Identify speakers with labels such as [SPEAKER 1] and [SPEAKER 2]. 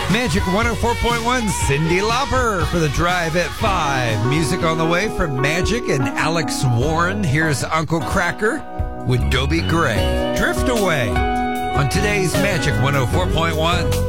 [SPEAKER 1] Magic 104.1, Cyndi Lauper for the Drive at 5. Music on the way from Magic and Alex Warren. Here's Uncle Kracker with Dobie Gray. Drift Away on today's Magic 104.1.